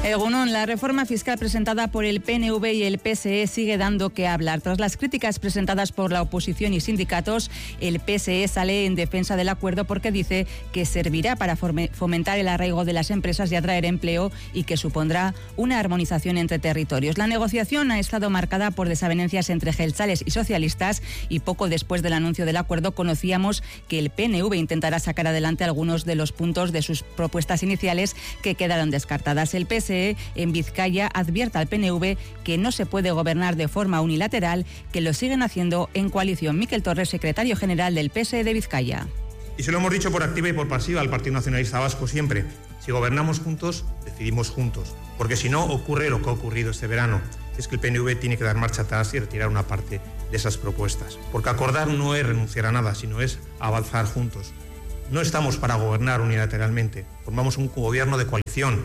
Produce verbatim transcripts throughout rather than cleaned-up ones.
Egunon, la reforma fiscal presentada por el P N V y el P S E sigue dando que hablar. Tras las críticas presentadas por la oposición y sindicatos, el P S E sale en defensa del acuerdo porque dice que servirá para fomentar el arraigo de las empresas y atraer empleo y que supondrá una armonización entre territorios. La negociación ha estado marcada por desavenencias entre jeltzales y socialistas y poco después del anuncio del acuerdo conocíamos que el P N V intentará sacar adelante algunos de los puntos de sus propuestas iniciales que quedaron descartadas. El P S E en Vizcaya advierte al P N V que no se puede gobernar de forma unilateral, que lo siguen haciendo en coalición. Miquel Torres, secretario general del P S E de Vizcaya. Y se lo hemos dicho por activa y por pasiva al Partido Nacionalista Vasco siempre. Si gobernamos juntos, decidimos juntos. Porque si no, ocurre lo que ha ocurrido este verano. Es que el P N V tiene que dar marcha atrás y retirar una parte de esas propuestas. Porque acordar no es renunciar a nada, sino es avanzar juntos. No estamos para gobernar unilateralmente. Formamos un gobierno de coalición.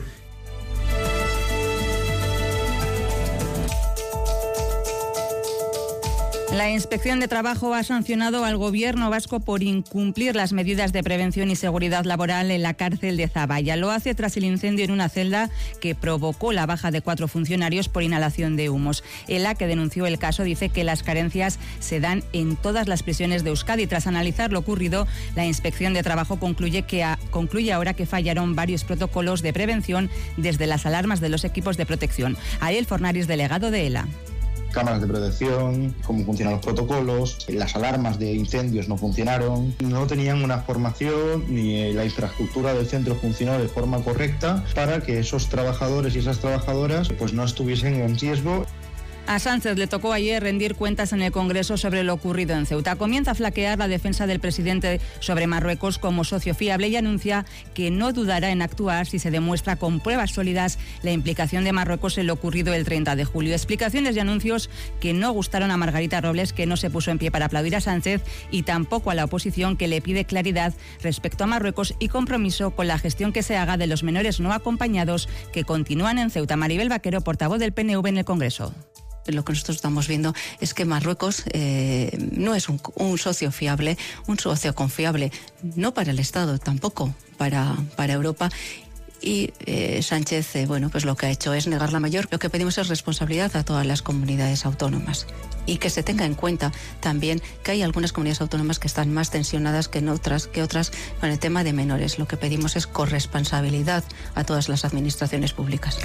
La Inspección de Trabajo ha sancionado al Gobierno vasco por incumplir las medidas de prevención y seguridad laboral en la cárcel de Zaballa. Lo hace tras el incendio en una celda que provocó la baja de cuatro funcionarios por inhalación de humos. ELA, que denunció el caso, dice que las carencias se dan en todas las prisiones de Euskadi. Tras analizar lo ocurrido, la Inspección de Trabajo concluye, que a, concluye ahora que fallaron varios protocolos de prevención, desde las alarmas de los equipos de protección. Ariel Fornaris, delegado de ELA. Cámaras de protección, cómo funcionan los protocolos, las alarmas de incendios no funcionaron, no tenían una formación ni la infraestructura del centro funcionó de forma correcta para que esos trabajadores y esas trabajadoras pues no estuviesen en riesgo. A Sánchez le tocó ayer rendir cuentas en el Congreso sobre lo ocurrido en Ceuta. Comienza a flaquear la defensa del presidente sobre Marruecos como socio fiable y anuncia que no dudará en actuar si se demuestra con pruebas sólidas la implicación de Marruecos en lo ocurrido el treinta de julio. Explicaciones y anuncios que no gustaron a Margarita Robles, que no se puso en pie para aplaudir a Sánchez, y tampoco a la oposición, que le pide claridad respecto a Marruecos y compromiso con la gestión que se haga de los menores no acompañados que continúan en Ceuta. Maribel Vaquero, portavoz del P N V en el Congreso. Lo que nosotros estamos viendo es que Marruecos eh, no es un, un socio fiable, un socio confiable, no para el Estado, tampoco para, para Europa. Y eh, Sánchez, eh, bueno, pues lo que ha hecho es negar la mayor. Lo que pedimos es responsabilidad a todas las comunidades autónomas y que se tenga en cuenta también que hay algunas comunidades autónomas que están más tensionadas que en otras, que otras con el tema de menores. Lo que pedimos es corresponsabilidad a todas las administraciones públicas.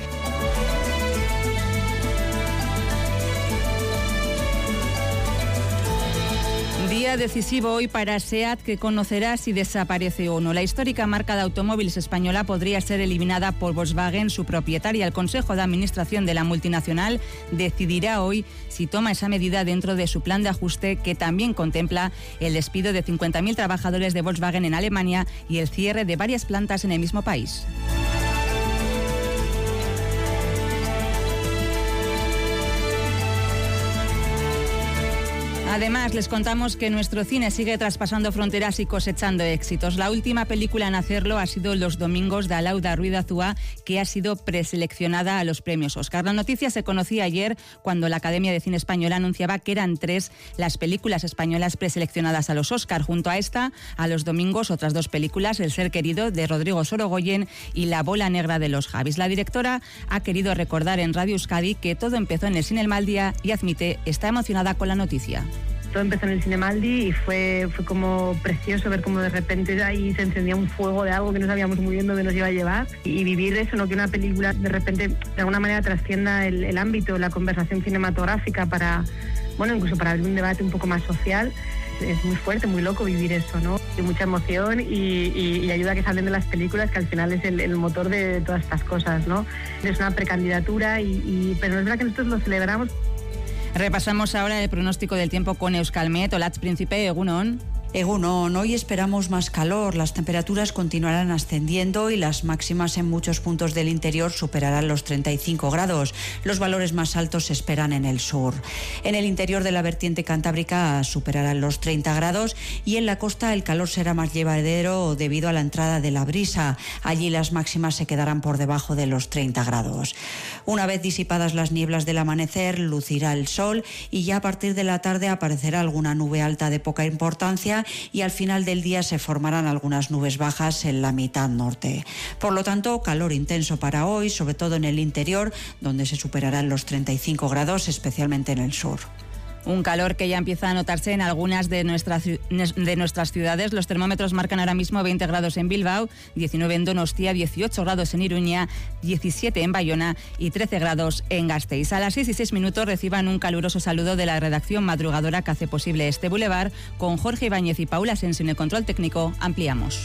Día decisivo hoy para SEAT, que conocerá si desaparece o no. La histórica marca de automóviles española podría ser eliminada por Volkswagen, su propietaria. El Consejo de Administración de la multinacional decidirá hoy si toma esa medida dentro de su plan de ajuste, que también contempla el despido de cincuenta mil trabajadores de Volkswagen en Alemania y el cierre de varias plantas en el mismo país. Además, les contamos que nuestro cine sigue traspasando fronteras y cosechando éxitos. La última película en hacerlo ha sido Los Domingos, de Alauda Ruiz Azúa, que ha sido preseleccionada a los premios Oscar. La noticia se conocía ayer cuando la Academia de Cine Española anunciaba que eran tres las películas españolas preseleccionadas a los Oscar. Junto a esta, a Los Domingos, otras dos películas, El ser querido, de Rodrigo Sorogoyen, y La bola negra, de los Javis. La directora ha querido recordar en Radio Euskadi que todo empezó en el Cine El Maldia y admite está emocionada con la noticia. Todo empezó en el Cine Maldi y fue, fue como precioso ver cómo de repente ahí se encendía un fuego de algo que no sabíamos muy bien dónde nos iba a llevar, y vivir eso, ¿no? Que una película de repente de alguna manera trascienda el, el ámbito, la conversación cinematográfica para, bueno, incluso para abrir un debate un poco más social. Es muy fuerte, muy loco vivir eso, ¿no? Y mucha emoción y, y, y ayuda a que salen de las películas, que al final es el, el motor de todas estas cosas, ¿no? Es una precandidatura, y, y, pero no es verdad que nosotros lo celebramos. Repasamos ahora el pronóstico del tiempo con Euskalmet. Olatz Príncipe, egunon. Egunon, hoy esperamos más calor, las temperaturas continuarán ascendiendo y las máximas en muchos puntos del interior superarán los treinta y cinco grados. Los valores más altos se esperan en el sur. En el interior de la vertiente cantábrica superarán los treinta grados y en la costa el calor será más llevadero debido a la entrada de la brisa. Allí las máximas se quedarán por debajo de los treinta grados. Una vez disipadas las nieblas del amanecer, lucirá el sol y ya a partir de la tarde aparecerá alguna nube alta de poca importancia mediodía y al final del día se formarán algunas nubes bajas en la mitad norte. Por lo tanto, calor intenso para hoy, sobre todo en el interior, donde se superarán los treinta y cinco grados, especialmente en el sur. Un calor que ya empieza a notarse en algunas de nuestras, de nuestras ciudades. Los termómetros marcan ahora mismo veinte grados en Bilbao, diecinueve en Donostia, dieciocho grados en Iruña, diecisiete en Bayona y trece grados en Gasteiz. A las seis y seis minutos reciban un caluroso saludo de la redacción madrugadora que hace posible este bulevar. Con Jorge Ibáñez y Paula Asensio en el control técnico, ampliamos.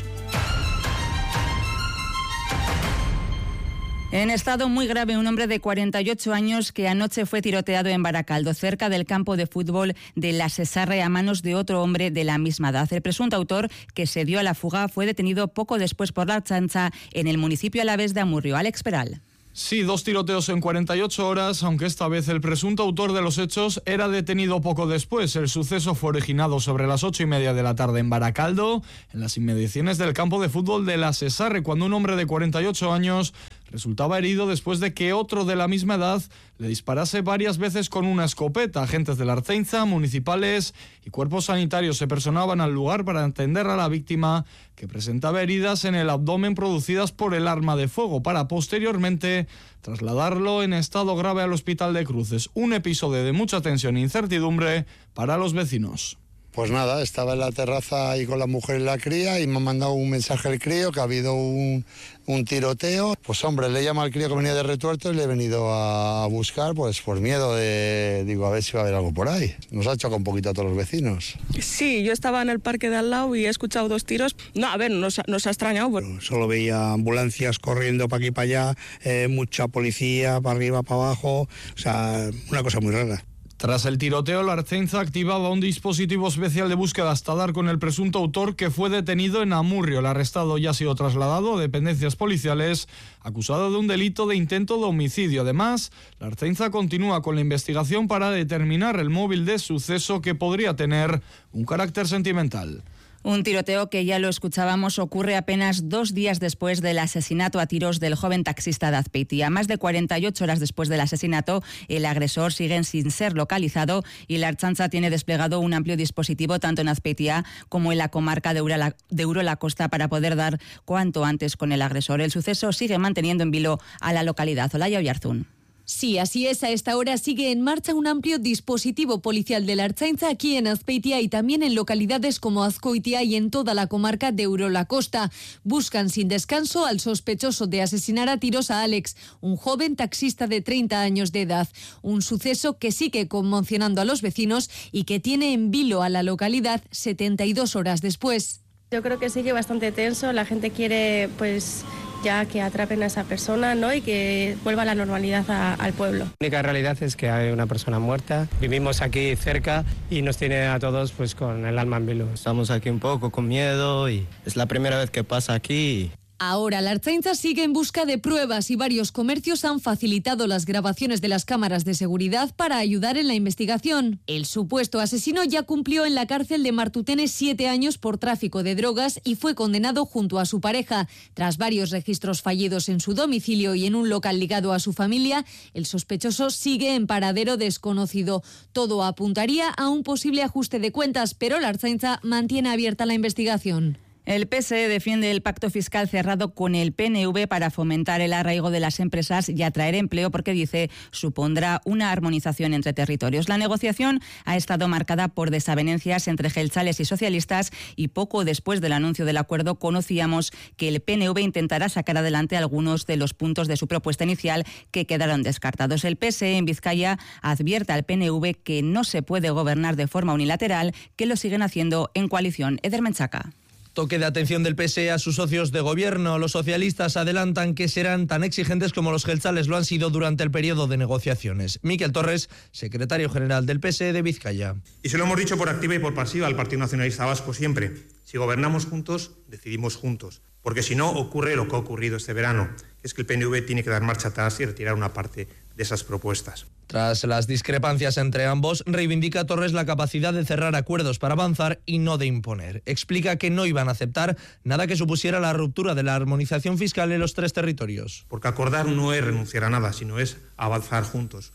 En estado muy grave, un hombre de cuarenta y ocho años que anoche fue tiroteado en Baracaldo, cerca del campo de fútbol de la Sesarre, a manos de otro hombre de la misma edad. El presunto autor, que se dio a la fuga, fue detenido poco después por la Ertzaintza en el municipio alavés de Amurrio. Alex Peral. Sí, dos tiroteos en cuarenta y ocho horas, aunque esta vez el presunto autor de los hechos era detenido poco después. El suceso fue originado sobre las ocho y media de la tarde en Baracaldo, en las inmediaciones del campo de fútbol de la Sesarre, cuando un hombre de cuarenta y ocho años resultaba herido después de que otro de la misma edad le disparase varias veces con una escopeta. Agentes de la Ertzaintza, municipales y cuerpos sanitarios se personaban al lugar para atender a la víctima, que presentaba heridas en el abdomen producidas por el arma de fuego, para posteriormente trasladarlo en estado grave al hospital de Cruces. Un episodio de mucha tensión e incertidumbre para los vecinos. Pues nada, estaba en la terraza ahí con la mujer y la cría y me ha mandado un mensaje el crío que ha habido un, un tiroteo. Pues hombre, le llama al crío que venía de Retuerto y le he venido a buscar pues por miedo de, digo, a ver si va a haber algo por ahí. Nos ha chocado un poquito a todos los vecinos. Sí, yo estaba en el parque de al lado y he escuchado dos tiros. No, a ver, nos, nos ha extrañado. Pero... Solo veía ambulancias corriendo para aquí y para allá, eh, mucha policía para arriba, para abajo, o sea, una cosa muy rara. Tras el tiroteo, la Ertzaintza activaba un dispositivo especial de búsqueda hasta dar con el presunto autor, que fue detenido en Amurrio. El arrestado ya ha sido trasladado a dependencias policiales, acusado de un delito de intento de homicidio. Además, la Ertzaintza continúa con la investigación para determinar el móvil de suceso, que podría tener un carácter sentimental. Un tiroteo que, ya lo escuchábamos, ocurre apenas dos días después del asesinato a tiros del joven taxista de Azpeitia. Más de cuarenta y ocho horas después del asesinato, el agresor sigue sin ser localizado y la Ertzaintza tiene desplegado un amplio dispositivo tanto en Azpeitia como en la comarca de Urola, de Urola Costa para poder dar cuanto antes con el agresor. El suceso sigue manteniendo en vilo a la localidad. Olaya Oyarzún. Sí, así es. A esta hora sigue en marcha un amplio dispositivo policial de la Ertzaintza aquí en Azpeitia y también en localidades como Azkoitia y en toda la comarca de Urola Costa. Buscan sin descanso al sospechoso de asesinar a tiros a Alex, un joven taxista de treinta años de edad. Un suceso que sigue conmocionando a los vecinos y que tiene en vilo a la localidad setenta y dos horas después. Yo creo que sigue bastante tenso. La gente quiere, pues, ya que atrapen a esa persona, ¿no? Y que vuelva la normalidad a, al pueblo. La única realidad es que hay una persona muerta. Vivimos aquí cerca y nos tiene a todos pues con el alma en vilo. Estamos aquí un poco con miedo y es la primera vez que pasa aquí. Ahora la Ertzaintza sigue en busca de pruebas y varios comercios han facilitado las grabaciones de las cámaras de seguridad para ayudar en la investigación. El supuesto asesino ya cumplió en la cárcel de Martutene siete años por tráfico de drogas y fue condenado junto a su pareja. Tras varios registros fallidos en su domicilio y en un local ligado a su familia, el sospechoso sigue en paradero desconocido. Todo apuntaría a un posible ajuste de cuentas, pero la Ertzaintza mantiene abierta la investigación. El P S E defiende el pacto fiscal cerrado con el P N V para fomentar el arraigo de las empresas y atraer empleo, porque dice supondrá una armonización entre territorios. La negociación ha estado marcada por desavenencias entre jeltzales y socialistas y poco después del anuncio del acuerdo conocíamos que el P N V intentará sacar adelante algunos de los puntos de su propuesta inicial que quedaron descartados. El P S E en Vizcaya advierte al P N V que no se puede gobernar de forma unilateral, que lo siguen haciendo en coalición. Eder Menchaca. Toque de atención del P S E a sus socios de gobierno. Los socialistas adelantan que serán tan exigentes como los jeltzales lo han sido durante el periodo de negociaciones. Miquel Torres, secretario general del P S E de Vizcaya. Y se lo hemos dicho por activa y por pasiva al Partido Nacionalista Vasco siempre. Si gobernamos juntos, decidimos juntos. Porque si no, ocurre lo que ha ocurrido este verano, que es que el P N V tiene que dar marcha atrás y retirar una parte de esas propuestas. Tras las discrepancias entre ambos, reivindica Torres la capacidad de cerrar acuerdos para avanzar y no de imponer. Explica que no iban a aceptar nada que supusiera la ruptura de la armonización fiscal en los tres territorios. Porque acordar no es renunciar a nada, sino es avanzar juntos.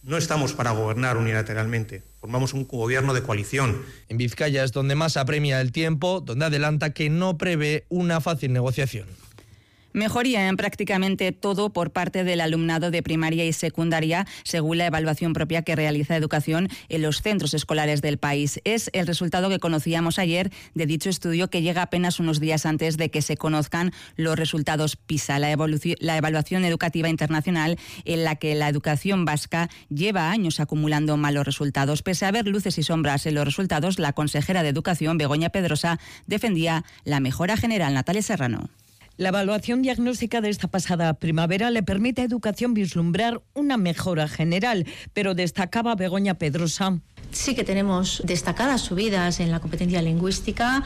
No estamos para gobernar unilateralmente, formamos un gobierno de coalición. En Vizcaya es donde más apremia el tiempo, donde adelanta que no prevé una fácil negociación. Mejoría en prácticamente todo por parte del alumnado de primaria y secundaria, según la evaluación propia que realiza Educación en los centros escolares del país. Es el resultado que conocíamos ayer de dicho estudio, que llega apenas unos días antes de que se conozcan los resultados PISA, la, la evaluación educativa internacional en la que la educación vasca lleva años acumulando malos resultados. Pese a haber luces y sombras en los resultados, la consejera de Educación, Begoña Pedrosa, defendía la mejora general. Natalia Serrano. La evaluación diagnóstica de esta pasada primavera le permite a Educación vislumbrar una mejora general, pero destacaba Begoña Pedrosa. Sí que tenemos destacadas subidas en la competencia lingüística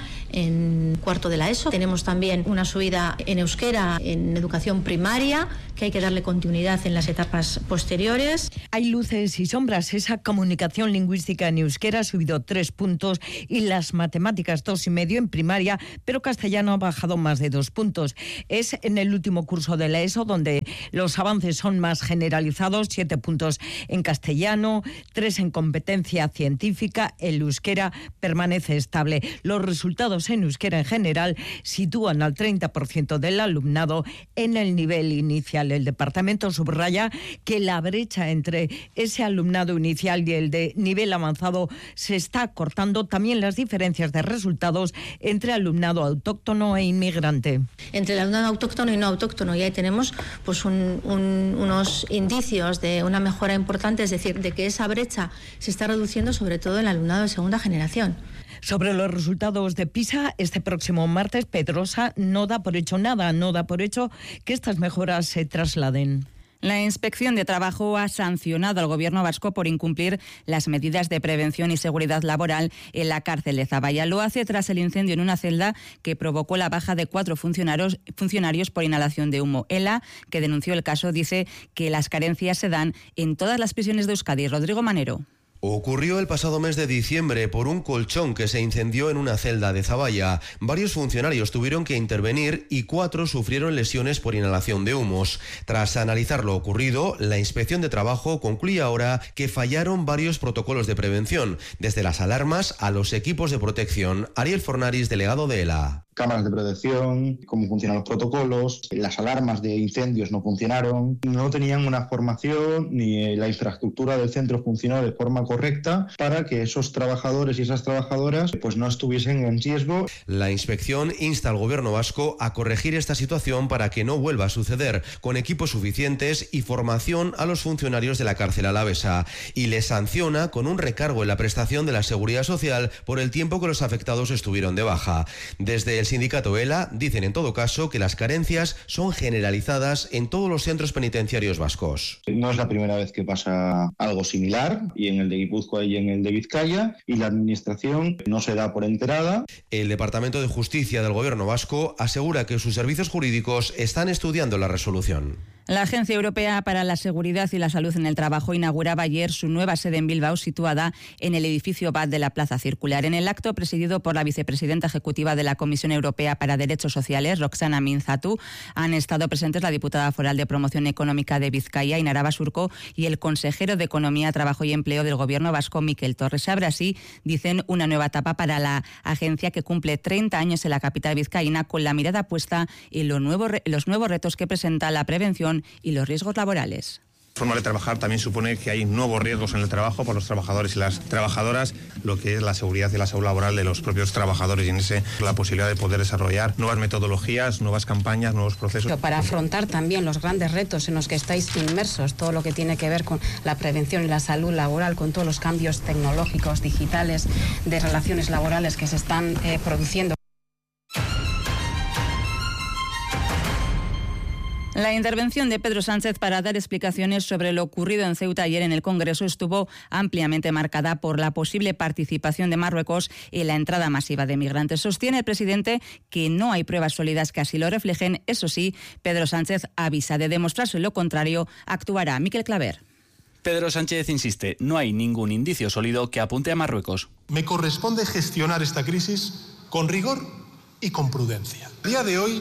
en cuarto de la ESO. Tenemos también una subida en euskera en educación primaria, que hay que darle continuidad en las etapas posteriores. Hay luces y sombras. Esa comunicación lingüística en euskera ha subido tres puntos y las matemáticas dos y medio en primaria, pero castellano ha bajado más de dos puntos. Es en el último curso de la ESO donde los avances son más generalizados, siete puntos en castellano, tres en competencia científica. El euskera permanece estable. Los resultados en euskera en general sitúan al treinta por ciento del alumnado en el nivel inicial. El departamento subraya que la brecha entre ese alumnado inicial y el de nivel avanzado se está cortando. También las diferencias de resultados entre alumnado autóctono e inmigrante. Entre el alumnado autóctono y no autóctono, y ahí tenemos pues un, un, unos indicios de una mejora importante, es decir, de que esa brecha se está reduciendo sobre todo en el alumnado de segunda generación. Sobre los resultados de PISA, este próximo martes, Pedrosa no da por hecho nada, no da por hecho que estas mejoras se trasladen. La Inspección de Trabajo ha sancionado al Gobierno vasco por incumplir las medidas de prevención y seguridad laboral en la cárcel de Zaballa. Lo hace tras el incendio en una celda que provocó la baja de cuatro funcionarios, funcionarios por inhalación de humo. ELA, que denunció el caso, dice que las carencias se dan en todas las prisiones de Euskadi. Rodrigo Manero. Ocurrió el pasado mes de diciembre por un colchón que se incendió en una celda de Zaballa. Varios funcionarios tuvieron que intervenir y cuatro sufrieron lesiones por inhalación de humos. Tras analizar lo ocurrido, la Inspección de Trabajo concluye ahora que fallaron varios protocolos de prevención, desde las alarmas a los equipos de protección. Ariel Fornaris, delegado de ELA. Cámaras de protección, cómo funcionan los protocolos, las alarmas de incendios no funcionaron, no tenían una formación ni la infraestructura del centro funcionaba de forma correcta para que esos trabajadores y esas trabajadoras pues no estuviesen en riesgo. La inspección insta al Gobierno vasco a corregir esta situación para que no vuelva a suceder, con equipos suficientes y formación a los funcionarios de la cárcel alavesa, y les sanciona con un recargo en la prestación de la seguridad social por el tiempo que los afectados estuvieron de baja. Desde el sindicato ELA dicen en todo caso que las carencias son generalizadas en todos los centros penitenciarios vascos. No es la primera vez que pasa algo similar, y en el de Guipúzcoa y en el de Vizcaya, y la administración no se da por enterada. El Departamento de Justicia del Gobierno vasco asegura que sus servicios jurídicos están estudiando la resolución. La Agencia Europea para la Seguridad y la Salud en el Trabajo inauguraba ayer su nueva sede en Bilbao, situada en el edificio B A D de la Plaza Circular. En el acto, presidido por la vicepresidenta ejecutiva de la Comisión Europea para Derechos Sociales, Roxana Minzatu, han estado presentes la diputada foral de Promoción Económica de Vizcaya, Inara Basurco, y el consejero de Economía, Trabajo y Empleo del Gobierno vasco, Miquel Torres. Se abre así, dicen, una nueva etapa para la agencia, que cumple treinta años en la capital vizcaína, con la mirada puesta en los nuevos, los nuevos retos que presenta la prevención y los riesgos laborales. La forma de trabajar también supone que hay nuevos riesgos en el trabajo para los trabajadores y las trabajadoras, lo que es la seguridad y la salud laboral de los propios trabajadores, y en ese la posibilidad de poder desarrollar nuevas metodologías, nuevas campañas, nuevos procesos. Para afrontar también los grandes retos en los que estáis inmersos, todo lo que tiene que ver con la prevención y la salud laboral, con todos los cambios tecnológicos, digitales, de relaciones laborales que se están eh, produciendo. La intervención de Pedro Sánchez para dar explicaciones sobre lo ocurrido en Ceuta ayer en el Congreso estuvo ampliamente marcada por la posible participación de Marruecos en la entrada masiva de migrantes. Sostiene el presidente que no hay pruebas sólidas que así lo reflejen. Eso sí, Pedro Sánchez avisa de demostrarse lo contrario, actuará. Miquel Claver. Pedro Sánchez insiste, no hay ningún indicio sólido que apunte a Marruecos. Me corresponde gestionar esta crisis con rigor y con prudencia. A día de hoy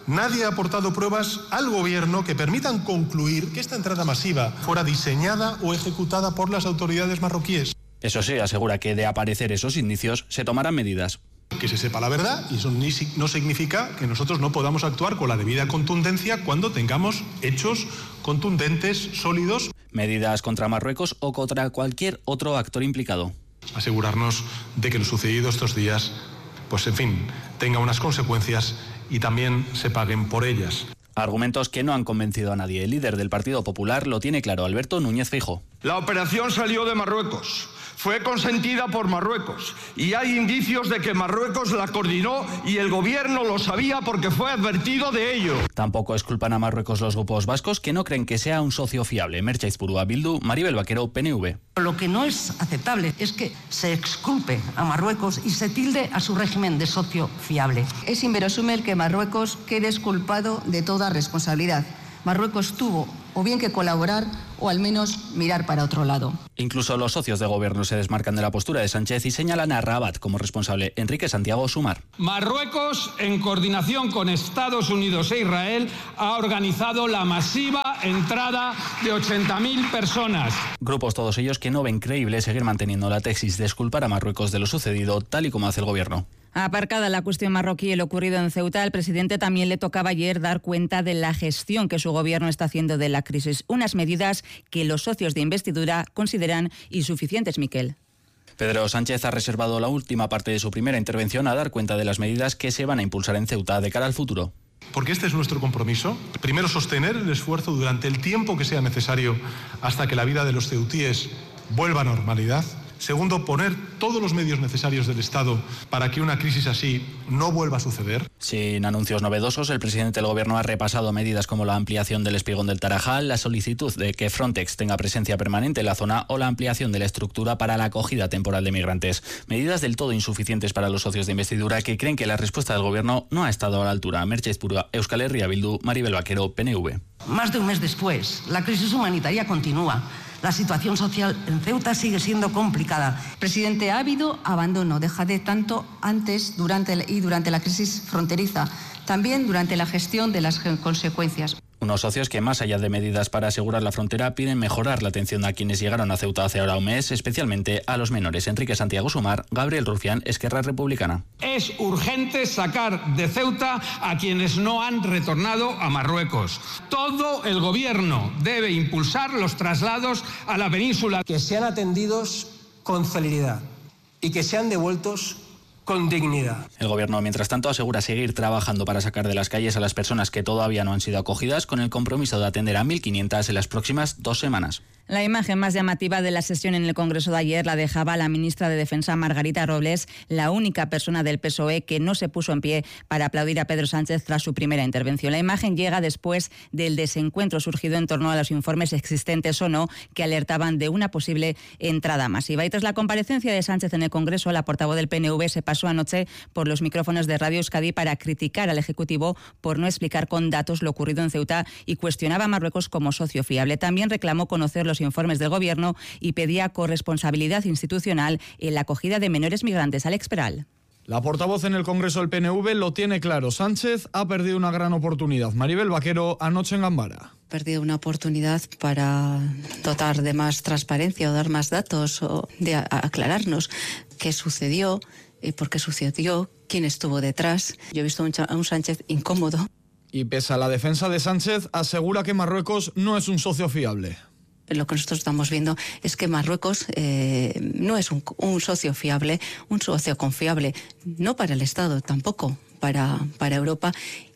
Nadie ha aportado pruebas al Gobierno que permitan concluir que esta entrada masiva fuera diseñada o ejecutada por las autoridades marroquíes. Eso sí, asegura que de aparecer esos indicios se tomarán medidas. Que se sepa la verdad, y eso ni, no significa que nosotros no podamos actuar con la debida contundencia cuando tengamos hechos contundentes, sólidos. Medidas contra Marruecos o contra cualquier otro actor implicado. Asegurarnos de que lo sucedido estos días, pues en fin, tenga unas consecuencias y también se paguen por ellas. Argumentos que no han convencido a nadie. El líder del Partido Popular lo tiene claro, Alberto Núñez Feijóo. La operación salió de Marruecos. Fue consentida por Marruecos y hay indicios de que Marruecos la coordinó y el gobierno lo sabía porque fue advertido de ello. Tampoco exculpan a Marruecos los grupos vascos que no creen que sea un socio fiable. Mertxe Aizpurua, Bildu, Maribel Vaquero, P N V. Lo que no es aceptable es que se exculpe a Marruecos y se tilde a su régimen de socio fiable. Es inverosímil que Marruecos quede exculpado de toda responsabilidad. Marruecos tuvo o bien que colaborar o al menos mirar para otro lado. Incluso los socios de gobierno se desmarcan de la postura de Sánchez y señalan a Rabat como responsable. Enrique Santiago Sumar. Marruecos, en coordinación con Estados Unidos e Israel, ha organizado la masiva entrada de ochenta mil personas. Grupos todos ellos que no ven creíble seguir manteniendo la tesis de exculpar a Marruecos de lo sucedido, tal y como hace el gobierno. Aparcada la cuestión marroquí y lo ocurrido en Ceuta, al presidente también le tocaba ayer dar cuenta de la gestión que su gobierno está haciendo de la crisis. Unas medidas que los socios de investidura consideran insuficientes, Miquel. Pedro Sánchez ha reservado la última parte de su primera intervención a dar cuenta de las medidas que se van a impulsar en Ceuta de cara al futuro. Porque este es nuestro compromiso. Primero, sostener el esfuerzo durante el tiempo que sea necesario hasta que la vida de los ceutíes vuelva a normalidad. Segundo, poner todos los medios necesarios del Estado para que una crisis así no vuelva a suceder. Sin anuncios novedosos, el presidente del Gobierno ha repasado medidas como la ampliación del espigón del Tarajal, la solicitud de que Frontex tenga presencia permanente en la zona o la ampliación de la estructura para la acogida temporal de migrantes. Medidas del todo insuficientes para los socios de investidura que creen que la respuesta del Gobierno no ha estado a la altura. Mertxe Aizpurua, Euskal Herria Bildu, Maribel Vaquero, P N V. Más de un mes después, la crisis humanitaria continúa. La situación social en Ceuta sigue siendo complicada. Presidente, ha habido abandono de Jade tanto antes durante y durante la crisis fronteriza, también durante la gestión de las consecuencias. Unos socios que, más allá de medidas para asegurar la frontera, piden mejorar la atención a quienes llegaron a Ceuta hace ahora un mes, especialmente a los menores. Enrique Santiago Sumar, Gabriel Rufián, Esquerra Republicana. Es urgente sacar de Ceuta a quienes no han retornado a Marruecos. Todo el gobierno debe impulsar los traslados a la península. Que sean atendidos con celeridad y que sean devueltos con dignidad. El Gobierno, mientras tanto, asegura seguir trabajando para sacar de las calles a las personas que todavía no han sido acogidas, con el compromiso de atender a mil quinientas en las próximas dos semanas. La imagen más llamativa de la sesión en el Congreso de ayer la dejaba la ministra de Defensa, Margarita Robles, la única persona del P S O E que no se puso en pie para aplaudir a Pedro Sánchez tras su primera intervención. La imagen llega después del desencuentro surgido en torno a los informes existentes o no que alertaban de una posible entrada masiva. Y tras la comparecencia de Sánchez en el Congreso, la portavoz del P N V se pasó anoche por los micrófonos de Radio Euskadi para criticar al Ejecutivo por no explicar con datos lo ocurrido en Ceuta y cuestionaba a Marruecos como socio fiable. También reclamó conocer los informes del Gobierno y pedía corresponsabilidad institucional en la acogida de menores migrantes. Alex Peral. La portavoz en el Congreso del P N V lo tiene claro. Sánchez ha perdido una gran oportunidad. Maribel Vaquero, anoche en Gambara. Perdido una oportunidad para dotar de más transparencia o dar más datos o de a- aclararnos qué sucedió, y por qué sucedió, quién estuvo detrás. Yo he visto un, a un Sánchez incómodo. Y pese a la defensa de Sánchez, asegura que Marruecos no es un socio fiable. Lo que nosotros estamos viendo es que Marruecos eh, no es un, un socio fiable, un socio confiable, no para el Estado, tampoco para, para Europa.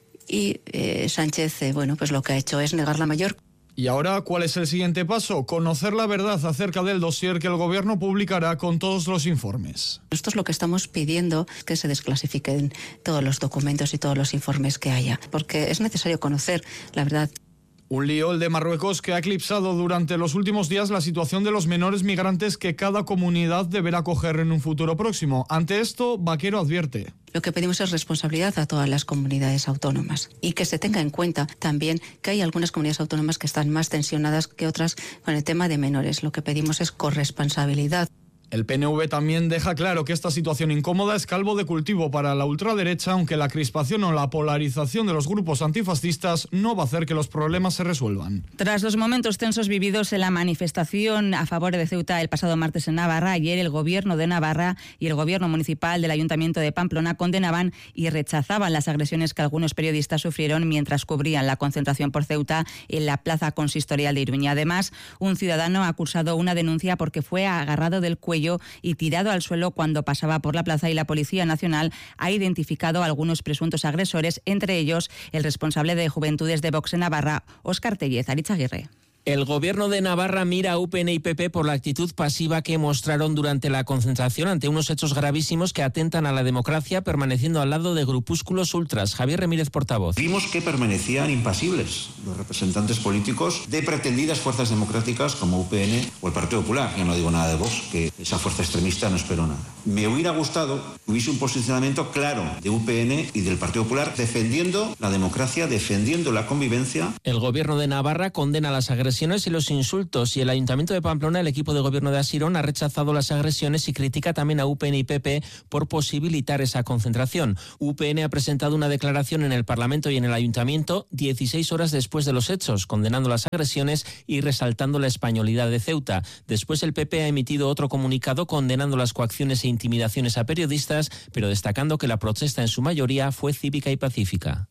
Y eh, Sánchez, eh, bueno, pues lo que ha hecho es negar la mayor. Y ahora, ¿cuál es el siguiente paso? Conocer la verdad acerca del dossier que el Gobierno publicará con todos los informes. Nosotros lo que estamos pidiendo es que se desclasifiquen todos los documentos y todos los informes que haya, porque es necesario conocer la verdad. Un lío, el de Marruecos, que ha eclipsado durante los últimos días la situación de los menores migrantes que cada comunidad deberá acoger en un futuro próximo. Ante esto, Vaquero advierte. Lo que pedimos es responsabilidad a todas las comunidades autónomas y que se tenga en cuenta también que hay algunas comunidades autónomas que están más tensionadas que otras con el tema de menores. Lo que pedimos es corresponsabilidad. El P N V también deja claro que esta situación incómoda es calvo de cultivo para la ultraderecha, aunque la crispación o la polarización de los grupos antifascistas no va a hacer que los problemas se resuelvan. Tras los momentos tensos vividos en la manifestación a favor de Ceuta el pasado martes en Navarra, ayer el Gobierno de Navarra y el Gobierno municipal del Ayuntamiento de Pamplona condenaban y rechazaban las agresiones que algunos periodistas sufrieron mientras cubrían la concentración por Ceuta en la plaza consistorial de Iruña. Además, un ciudadano ha cursado una denuncia porque fue agarrado del cuello y tirado al suelo cuando pasaba por la plaza, y la Policía Nacional ha identificado a algunos presuntos agresores, entre ellos el responsable de Juventudes de Vox en Navarra, Óscar Tellez. Aritz Aguirre. El Gobierno de Navarra mira a U P N y P P por la actitud pasiva que mostraron durante la concentración ante unos hechos gravísimos que atentan a la democracia, permaneciendo al lado de grupúsculos ultras. Javier Ramírez, portavoz. Vimos que permanecían impasibles los representantes políticos de pretendidas fuerzas democráticas como U P N o el Partido Popular. Ya no digo nada de Vox, que esa fuerza extremista no espero nada. Me hubiera gustado que hubiese un posicionamiento claro de U P N y del Partido Popular defendiendo la democracia, defendiendo la convivencia. El Gobierno de Navarra condena las agresiones y los insultos, y el Ayuntamiento de Pamplona, el equipo de gobierno de Asirón, ha rechazado las agresiones y critica también a U P N y P P por posibilitar esa concentración. U P N ha presentado una declaración en el Parlamento y en el Ayuntamiento dieciséis horas después de los hechos, condenando las agresiones y resaltando la españolidad de Ceuta. Después el P P ha emitido otro comunicado condenando las coacciones e intimidaciones a periodistas, pero destacando que la protesta en su mayoría fue cívica y pacífica.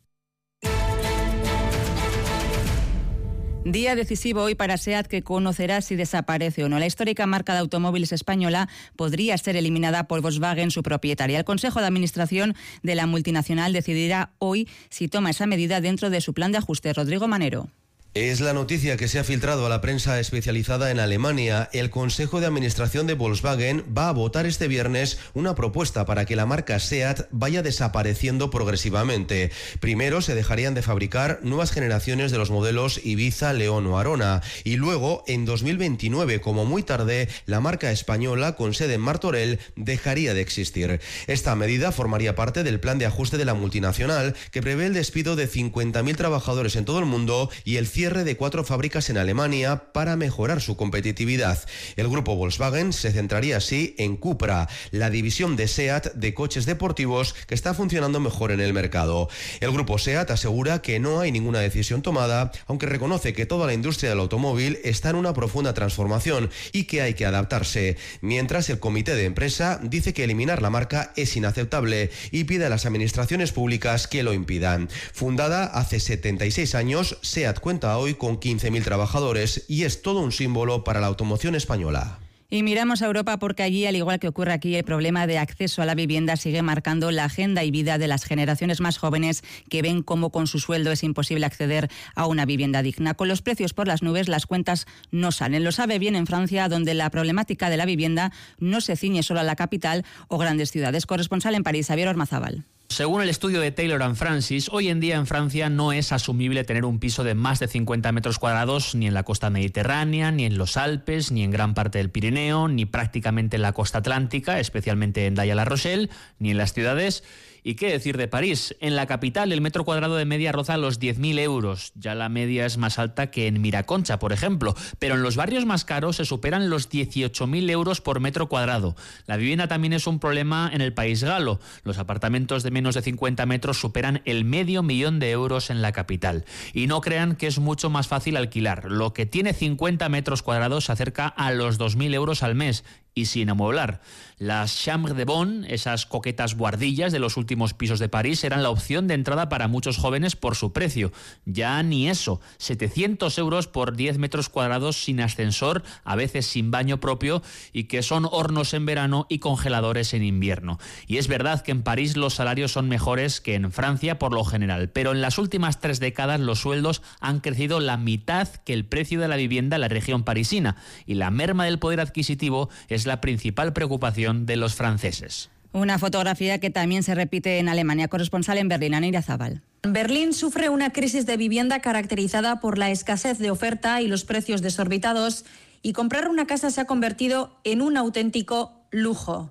Día decisivo hoy para SEAT, que conocerá si desaparece o no. La histórica marca de automóviles española podría ser eliminada por Volkswagen, su propietaria. El Consejo de Administración de la multinacional decidirá hoy si toma esa medida dentro de su plan de ajuste. Rodrigo Manero. Es la noticia que se ha filtrado a la prensa especializada en Alemania. El Consejo de Administración de Volkswagen va a votar este viernes una propuesta para que la marca SEAT vaya desapareciendo progresivamente. Primero se dejarían de fabricar nuevas generaciones de los modelos Ibiza, León o Arona, y luego en dos mil veintinueve, como muy tarde, la marca española con sede en Martorell dejaría de existir. Esta medida formaría parte del plan de ajuste de la multinacional, que prevé el despido de cincuenta mil trabajadores en todo el mundo y el cierre de cuatro fábricas en Alemania para mejorar su competitividad. El grupo Volkswagen se centraría así en Cupra, la división de SEAT de coches deportivos que está funcionando mejor en el mercado. El grupo SEAT asegura que no hay ninguna decisión tomada, aunque reconoce que toda la industria del automóvil está en una profunda transformación y que hay que adaptarse. Mientras, el comité de empresa dice que eliminar la marca es inaceptable y pide a las administraciones públicas que lo impidan. Fundada hace setenta y seis años, SEAT cuenta hoy con quince mil trabajadores y es todo un símbolo para la automoción española. Y miramos a Europa porque allí, al igual que ocurre aquí, el problema de acceso a la vivienda sigue marcando la agenda y vida de las generaciones más jóvenes, que ven cómo con su sueldo es imposible acceder a una vivienda digna. Con los precios por las nubes, las cuentas no salen. Lo sabe bien en Francia, donde la problemática de la vivienda no se ciñe solo a la capital o grandes ciudades. Corresponsal en París, Xavier Ormazábal. Según el estudio de Taylor and Francis, hoy en día en Francia no es asumible tener un piso de más de cincuenta metros cuadrados ni en la costa mediterránea, ni en los Alpes, ni en gran parte del Pirineo, ni prácticamente en la costa atlántica, especialmente en Daya-la Rochelle, ni en las ciudades. ¿Y qué decir de París? En la capital el metro cuadrado de media roza los diez mil euros. Ya la media es más alta que en Miraconcha, por ejemplo. Pero en los barrios más caros se superan los dieciocho mil euros por metro cuadrado. La vivienda también es un problema en el país galo. Los apartamentos de menos de cincuenta metros superan el medio millón de euros en la capital. Y no crean que es mucho más fácil alquilar. Lo que tiene cincuenta metros cuadrados se acerca a los dos mil euros al mes, y sin amueblar. Las chambres de bonne, esas coquetas buhardillas de los últimos pisos de París, eran la opción de entrada para muchos jóvenes por su precio. Ya ni eso, setecientos euros por diez metros cuadrados sin ascensor, a veces sin baño propio, y que son hornos en verano y congeladores en invierno. Y es verdad que en París los salarios son mejores que en Francia por lo general, pero en las últimas tres décadas los sueldos han crecido la mitad que el precio de la vivienda en la región parisina, y la merma del poder adquisitivo es la principal preocupación de los franceses. Una fotografía que también se repite en Alemania. Corresponsal en Berlín, Ana Irazábal. Berlín sufre una crisis de vivienda caracterizada por la escasez de oferta y los precios desorbitados, y comprar una casa se ha convertido en un auténtico lujo.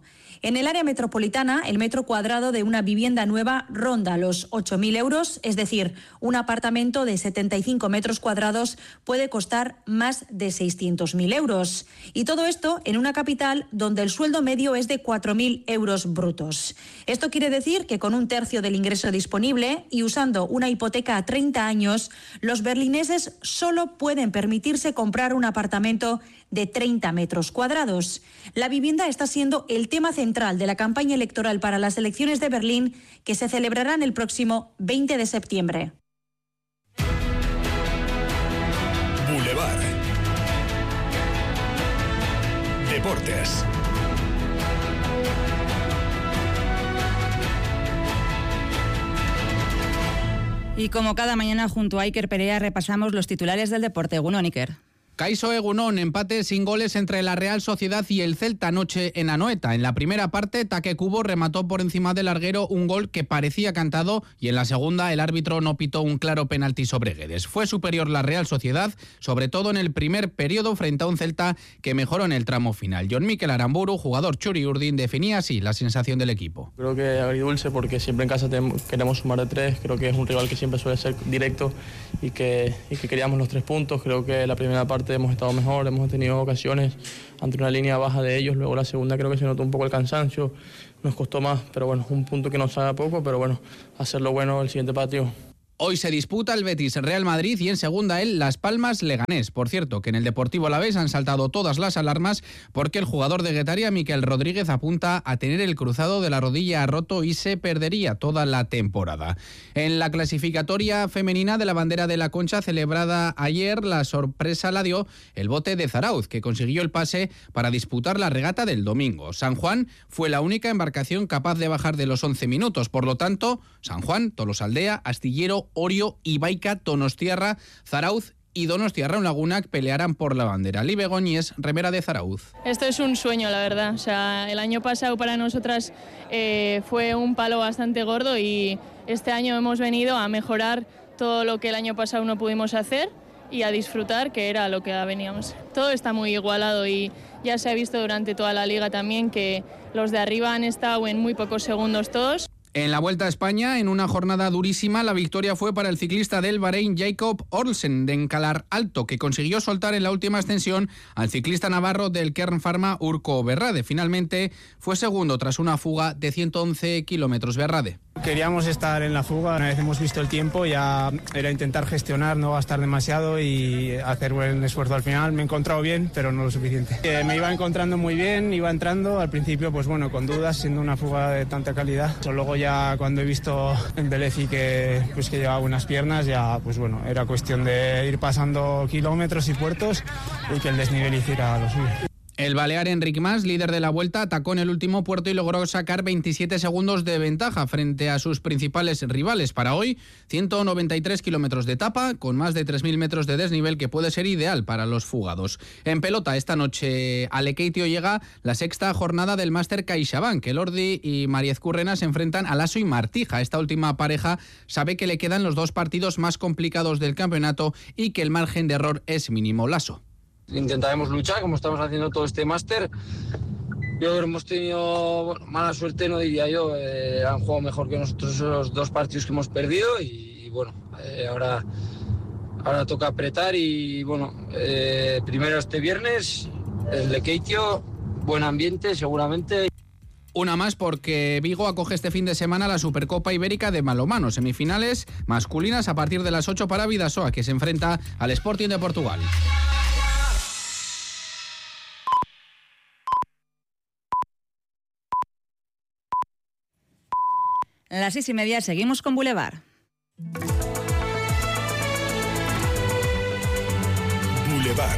En el área metropolitana, el metro cuadrado de una vivienda nueva ronda los ocho mil euros, es decir, un apartamento de setenta y cinco metros cuadrados puede costar más de seiscientos mil euros. Y todo esto en una capital donde el sueldo medio es de cuatro mil euros brutos. Esto quiere decir que con un tercio del ingreso disponible y usando una hipoteca a treinta años, los berlineses solo pueden permitirse comprar un apartamento de treinta metros cuadrados. La vivienda está siendo el tema central de la campaña electoral para las elecciones de Berlín, que se celebrarán el próximo veinte de septiembre. Boulevard. Deportes. Y como cada mañana junto a Iker Perea repasamos los titulares del deporte. Egunon, Iker. Kaixo Egunon, empate sin goles entre la Real Sociedad y el Celta anoche en Anoeta. En la primera parte, Take Kubo remató por encima del larguero un gol que parecía cantado y en la segunda el árbitro no pitó un claro penalti sobre Guedes. Fue superior la Real Sociedad, sobre todo en el primer periodo frente a un Celta que mejoró en el tramo final. Jon Mikel Aramburu, jugador Txuri-Urdin, definía así la sensación del equipo. Creo que agridulce porque siempre en casa queremos sumar de tres. Creo que es un rival que siempre suele ser directo y que, y que queríamos los tres puntos. Creo que la primera parte hemos estado mejor, hemos tenido ocasiones ante una línea baja de ellos, luego la segunda creo que se notó un poco el cansancio, nos costó más, pero bueno, un punto que nos haga poco, pero bueno, hacerlo bueno el siguiente partido. Hoy se disputa el Betis-Real Madrid y en segunda el Las Palmas-Leganés. Por cierto, que en el Deportivo Alavés han saltado todas las alarmas porque el jugador de Guetaria, Mikel Rodríguez, apunta a tener el cruzado de la rodilla roto y se perdería toda la temporada. En la clasificatoria femenina de la Bandera de la Concha celebrada ayer, la sorpresa la dio el bote de Zarauz, que consiguió el pase para disputar la regata del domingo. San Juan fue la única embarcación capaz de bajar de los once minutos. Por lo tanto, San Juan, Tolosaldea, Astillero, Orio, Ibaica, Donostiarra, Zarauz y Donostiarra Lagunac pelearán por la bandera. Li Begoñi, remera de Zarauz. Esto es un sueño, la verdad. O sea, el año pasado para nosotras eh, fue un palo bastante gordo y este año hemos venido a mejorar todo lo que el año pasado no pudimos hacer y a disfrutar, que era lo que veníamos. Todo está muy igualado y ya se ha visto durante toda la liga también que los de arriba han estado en muy pocos segundos todos. En la Vuelta a España, en una jornada durísima, la victoria fue para el ciclista del Bahrein Jacob Olsen de Encalar Alto, que consiguió soltar en la última extensión al ciclista navarro del Kern Pharma Urco Berrade. Finalmente fue segundo tras una fuga de ciento once kilómetros. Berrade. Queríamos estar en la fuga, una vez hemos visto el tiempo, ya era intentar gestionar, no gastar demasiado y hacer buen esfuerzo al final. Me he encontrado bien, pero no lo suficiente. Eh, me iba encontrando muy bien, iba entrando, al principio pues bueno, con dudas, siendo una fuga de tanta calidad. Luego ya cuando he visto en Belezi que, pues, que llevaba buenas piernas, ya pues bueno, era cuestión de ir pasando kilómetros y puertos y que el desnivel hiciera lo suyo. El balear Enric Mas, líder de la Vuelta, atacó en el último puerto y logró sacar veintisiete segundos de ventaja frente a sus principales rivales. Para hoy, ciento noventa y tres kilómetros de etapa, con más de tres mil metros de desnivel, que puede ser ideal para los fugados. En pelota, esta noche a Lekeitio llega la sexta jornada del Máster CaixaBank. El Ordi y Mariez Currena se enfrentan a Lasso y Martija. Esta última pareja sabe que le quedan los dos partidos más complicados del campeonato y que el margen de error es mínimo. Lasso. Intentaremos luchar como estamos haciendo todo este máster. Yo hemos tenido bueno, mala suerte, no diría yo. Eh, han jugado mejor que nosotros los dos partidos que hemos perdido y, y bueno, eh, ahora, ahora toca apretar y bueno, eh, primero este viernes, el Lekeitio, buen ambiente seguramente. Una más porque Vigo acoge este fin de semana la Supercopa Ibérica de Balonmano, semifinales masculinas a partir de las ocho para Bidasoa, que se enfrenta al Sporting de Portugal. A las seis y media seguimos con Boulevard. Boulevard.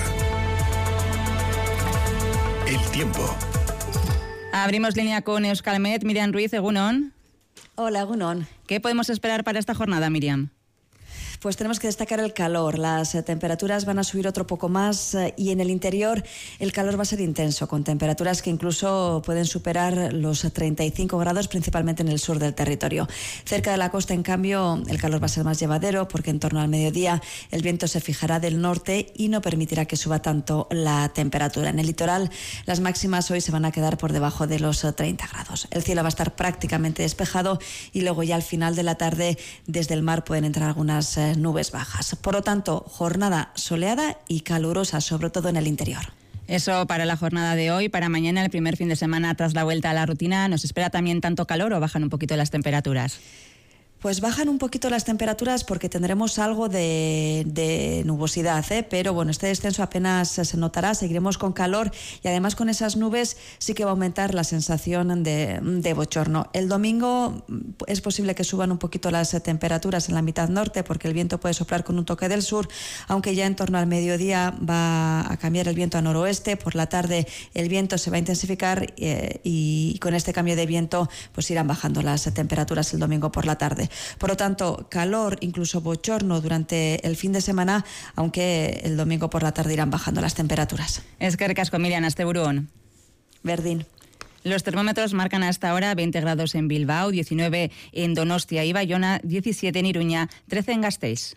El tiempo. Abrimos línea con Euskalmet. Miriam Ruiz, egunon. Hola, egunon. ¿Qué podemos esperar para esta jornada, Miriam? Pues tenemos que destacar el calor. Las eh, temperaturas van a subir otro poco más eh, y en el interior el calor va a ser intenso, con temperaturas que incluso pueden superar los treinta y cinco grados, principalmente en el sur del territorio. Cerca de la costa, en cambio, el calor va a ser más llevadero porque en torno al mediodía el viento se fijará del norte y no permitirá que suba tanto la temperatura. En el litoral las máximas hoy se van a quedar por debajo de los treinta grados. El cielo va a estar prácticamente despejado y luego ya al final de la tarde desde el mar pueden entrar algunas eh, nubes bajas. Por lo tanto, jornada soleada y calurosa, sobre todo en el interior. Eso para la jornada de hoy. Para mañana, el primer fin de semana tras la vuelta a la rutina, ¿nos espera también tanto calor o bajan un poquito las temperaturas? Pues bajan un poquito las temperaturas porque tendremos algo de, de nubosidad, ¿eh? Pero bueno, este descenso apenas se notará, seguiremos con calor y además con esas nubes sí que va a aumentar la sensación de, de bochorno. El domingo es posible que suban un poquito las temperaturas en la mitad norte porque el viento puede soplar con un toque del sur, aunque ya en torno al mediodía va a cambiar el viento a noroeste, por la tarde el viento se va a intensificar eh, y con este cambio de viento pues irán bajando las temperaturas el domingo por la tarde. Por lo tanto, calor, incluso bochorno durante el fin de semana, aunque el domingo por la tarde irán bajando las temperaturas. Eskerrik asko, Miriam, asteburuon. Berdín. Los termómetros marcan hasta ahora veinte grados en Bilbao, diecinueve en Donostia y Bayona, diecisiete en Iruña, trece en Gasteiz.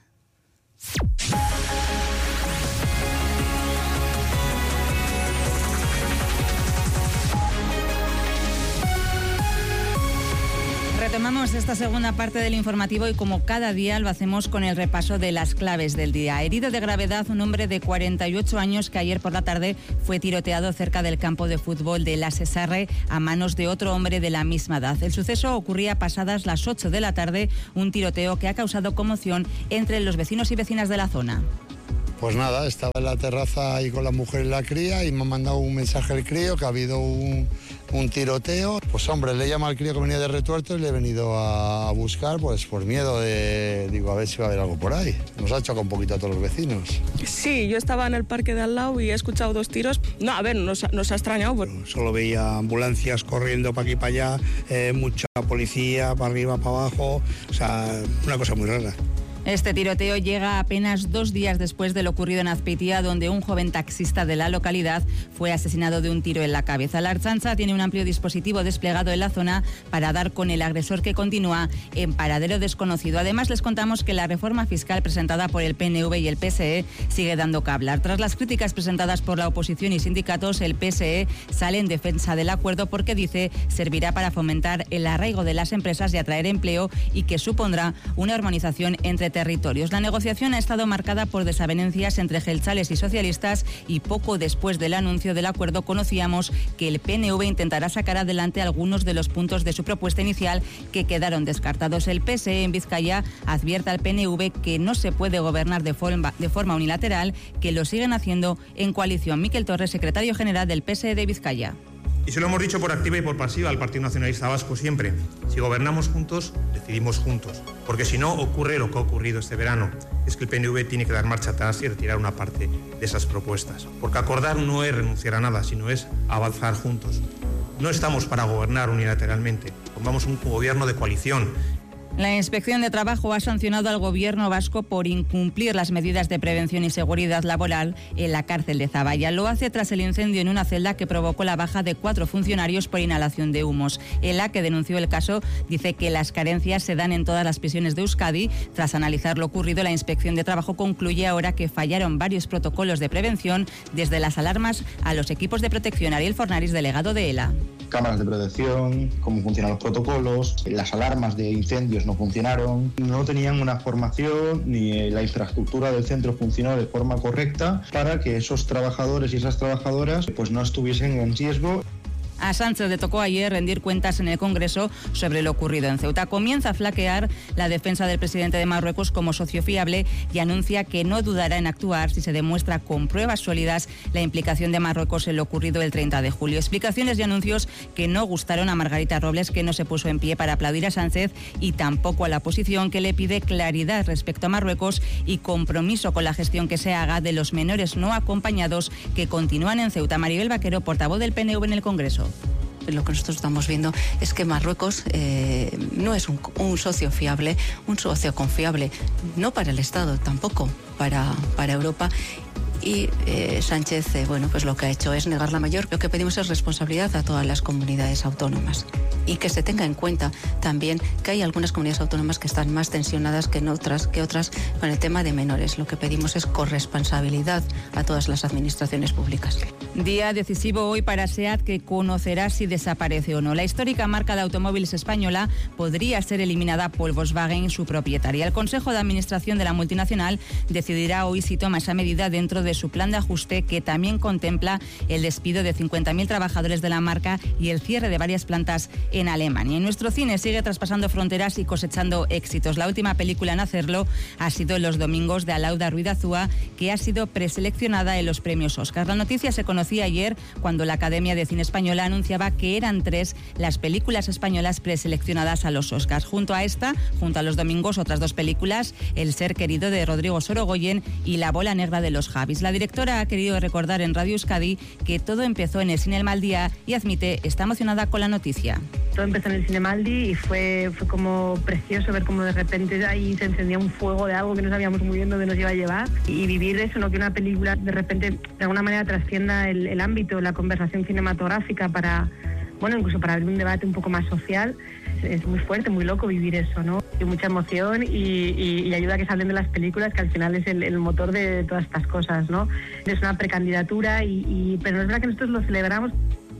Retomamos esta segunda parte del informativo y como cada día lo hacemos con el repaso de las claves del día. Herido de gravedad un hombre de cuarenta y ocho años que ayer por la tarde fue tiroteado cerca del campo de fútbol de La Cesarre a manos de otro hombre de la misma edad. El suceso ocurría pasadas las ocho de la tarde, un tiroteo que ha causado conmoción entre los vecinos y vecinas de la zona. Pues nada, estaba en la terraza ahí con la mujer y la cría y me ha mandado un mensaje el crío que ha habido un, un tiroteo. Pues hombre, le llama al crío que venía de Retuerto y le he venido a, a buscar pues por miedo de, digo, a ver si va a haber algo por ahí. Nos ha chocado un poquito a todos los vecinos. Sí, yo estaba en el parque de al lado y he escuchado dos tiros. No, a ver, nos, nos ha extrañado. Pero... Solo veía ambulancias corriendo para aquí y para allá, eh, mucha policía para arriba, para abajo, o sea, una cosa muy rara. Este tiroteo llega apenas dos días después de lo ocurrido en Azpeitia, donde un joven taxista de la localidad fue asesinado de un tiro en la cabeza. La Ertzaintza tiene un amplio dispositivo desplegado en la zona para dar con el agresor que continúa en paradero desconocido. Además, les contamos que la reforma fiscal presentada por el P N V y el P S E sigue dando que hablar. Tras las críticas presentadas por la oposición y sindicatos, el P S E sale en defensa del acuerdo porque dice servirá para fomentar el arraigo de las empresas y atraer empleo y que supondrá una armonización entre territorios. La negociación ha estado marcada por desavenencias entre jeltzales y socialistas y poco después del anuncio del acuerdo conocíamos que el P N V intentará sacar adelante algunos de los puntos de su propuesta inicial que quedaron descartados. El P S E en Vizcaya advierte al P N V que no se puede gobernar de forma, de forma unilateral, que lo siguen haciendo en coalición. Miquel Torres, secretario general del P S E de Vizcaya. Y se lo hemos dicho por activa y por pasiva al Partido Nacionalista Vasco siempre. Si gobernamos juntos, decidimos juntos. Porque si no, ocurre lo que ha ocurrido este verano. Es que el P N V tiene que dar marcha atrás y retirar una parte de esas propuestas. Porque acordar no es renunciar a nada, sino es avanzar juntos. No estamos para gobernar unilateralmente. Formamos un gobierno de coalición. La Inspección de Trabajo ha sancionado al Gobierno vasco por incumplir las medidas de prevención y seguridad laboral en la cárcel de Zaballa. Lo hace tras el incendio en una celda que provocó la baja de cuatro funcionarios por inhalación de humos. El A, que denunció el caso, dice que las carencias se dan en todas las prisiones de Euskadi. Tras analizar lo ocurrido, la Inspección de Trabajo concluye ahora que fallaron varios protocolos de prevención, desde las alarmas a los equipos de protección. Ariel Fornaris, delegado de ELA. Cámaras de protección, cómo funcionan los protocolos, las alarmas de incendios no funcionaron, no tenían una formación ni la infraestructura del centro funcionó de forma correcta para que esos trabajadores y esas trabajadoras pues no estuviesen en riesgo. A Sánchez le tocó ayer rendir cuentas en el Congreso sobre lo ocurrido en Ceuta. Comienza a flaquear la defensa del presidente de Marruecos como socio fiable y anuncia que no dudará en actuar si se demuestra con pruebas sólidas la implicación de Marruecos en lo ocurrido el treinta de julio. Explicaciones y anuncios que no gustaron a Margarita Robles, que no se puso en pie para aplaudir a Sánchez, y tampoco a la oposición, que le pide claridad respecto a Marruecos y compromiso con la gestión que se haga de los menores no acompañados que continúan en Ceuta. Maribel Vaquero, portavoz del P N V en el Congreso. lo que nosotros estamos viendo es que Marruecos eh, no es un, un socio fiable, un socio confiable, no para el Estado, tampoco para, para Europa. Y eh, Sánchez, eh, bueno, pues lo que ha hecho es negar la mayor. Lo que pedimos es responsabilidad a todas las comunidades autónomas y que se tenga en cuenta también que hay algunas comunidades autónomas que están más tensionadas que en otras, que otras con el tema de menores. Lo que pedimos es corresponsabilidad a todas las administraciones públicas. Día decisivo hoy para SEAT, que conocerá si desaparece o no. La histórica marca de automóviles española podría ser eliminada por Volkswagen, su propietaria. El Consejo de Administración de la multinacional decidirá hoy si toma esa medida dentro de su plan de ajuste, que también contempla el despido de cincuenta mil trabajadores de la marca y el cierre de varias plantas en Alemania. Y nuestro cine sigue traspasando fronteras y cosechando éxitos. La última película en hacerlo ha sido Los domingos, de Alauda Ruiz Azúa, que ha sido preseleccionada en los premios Oscar. La noticia se conocía ayer cuando la Academia de Cine Española anunciaba que eran tres las películas españolas preseleccionadas a los Oscars. Junto a esta, junto a Los domingos, otras dos películas: El ser querido, de Rodrigo Sorogoyen, y La bola negra, de los Javis. La directora ha querido recordar en Radio Euskadi que todo empezó en el Cine El Maldía y admite está emocionada con la noticia. Todo empezó en el Cine Maldi y fue, fue como precioso ver cómo de repente ahí se encendía un fuego de algo que no sabíamos muy bien dónde nos iba a llevar, y vivir eso, ¿no? Que una película de repente de alguna manera trascienda el, el ámbito, la conversación cinematográfica para, bueno, incluso para abrir un debate un poco más social. Es muy fuerte, muy loco vivir eso, ¿no? Y mucha emoción y, y, y ayuda a que salen de las películas, que al final es el, el motor de todas estas cosas, ¿no? Es una precandidatura, y, y, pero es verdad que nosotros lo celebramos.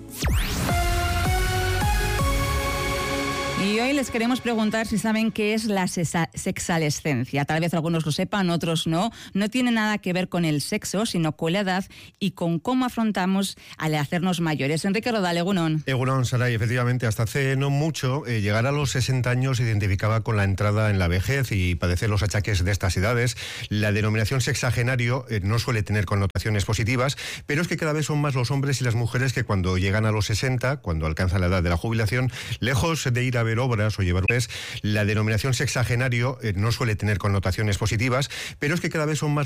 Y hoy les queremos preguntar si saben qué es la sexalescencia. Tal vez algunos lo sepan, otros no. No tiene nada que ver con el sexo, sino con la edad y con cómo afrontamos al hacernos mayores. Enrique Rodal, Egunon. Egunon, Saray, efectivamente, hasta hace no mucho, eh, llegar a los sesenta años se identificaba con la entrada en la vejez y padecer los achaques de estas edades. La denominación sexagenario eh, no suele tener connotaciones positivas, pero es que cada vez son más los hombres y las mujeres que cuando llegan a los sesenta, cuando alcanzan la edad de la jubilación, lejos de ir a ver obras o llevar obras, la denominación sexagenario eh, no suele tener connotaciones positivas, pero es que cada vez son más